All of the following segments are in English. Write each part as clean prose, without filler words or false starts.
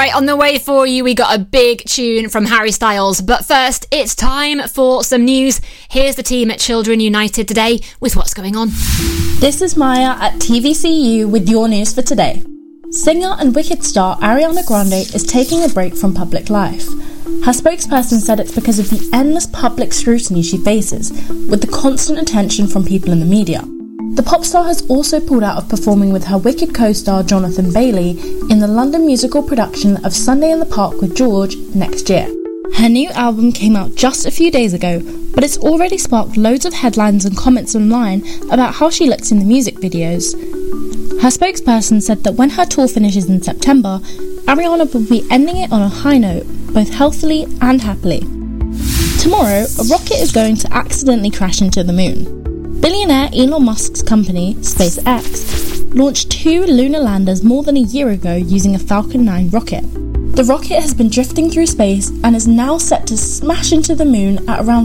Right, on the way for you, we got a big tune from Harry Styles. But first, it's time for some news. Here's the team at Children United today with what's going on. This is Maya at TVCU with your news for today. Singer and Wicked star Ariana Grande is taking a break from public life. Her spokesperson said it's because of the endless public scrutiny she faces, with the constant attention from people in the media. The pop star has also pulled out of performing with her Wicked co-star Jonathan Bailey in the London musical production of Sunday in the Park with George next year. Her new album came out just a few days ago, but it's already sparked loads of headlines and comments online about how she looks in the music videos. Her spokesperson said that when her tour finishes in September, Ariana will be ending it on a high note, both healthily and happily. Tomorrow, a rocket is going to accidentally crash into the moon. Billionaire Elon Musk's company, SpaceX, launched 2 lunar landers more than a year ago using a Falcon 9 rocket. The rocket has been drifting through space and is now set to smash into the moon at around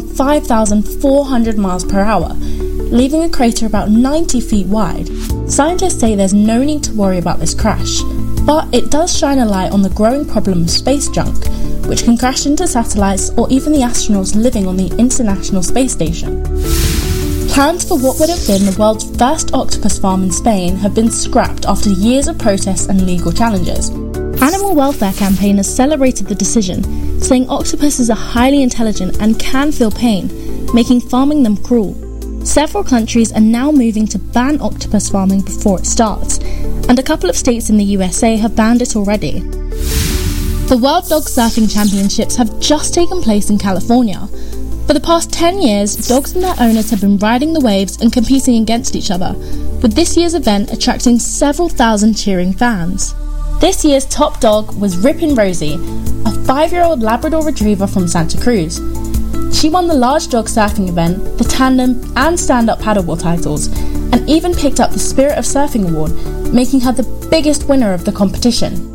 5,400 miles per hour, leaving a crater about 90 feet wide. Scientists say there's no need to worry about this crash, but it does shine a light on the growing problem of space junk, which can crash into satellites or even the astronauts living on the International Space Station. Plans for what would have been the world's first octopus farm in Spain have been scrapped after years of protests and legal challenges. Animal welfare campaigners celebrated the decision, saying octopuses are highly intelligent and can feel pain, making farming them cruel. Several countries are now moving to ban octopus farming before it starts, and a couple of states in the USA have banned it already. The World Dog Surfing Championships have just taken place in California. For the past 10 years, dogs and their owners have been riding the waves and competing against each other, with this year's event attracting several thousand cheering fans. This year's top dog was Rippin' Rosie, a 5-year-old Labrador Retriever from Santa Cruz. She won the large dog surfing event, the tandem and stand-up paddleboard titles, and even picked up the Spirit of Surfing award, making her the biggest winner of the competition.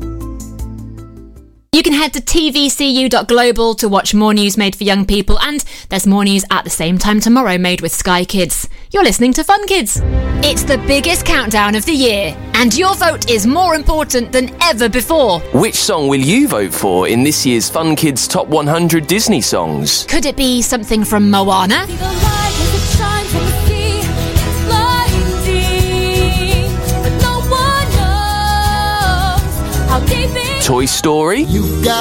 You can head to tvcu.global to watch more news made for young people, and there's more news at the same time tomorrow made with Sky Kids. You're listening to Fun Kids. It's the biggest countdown of the year, and your vote is more important than ever before. Which song will you vote for in this year's Fun Kids Top 100 Disney songs? Could it be something from Moana? Toy Story?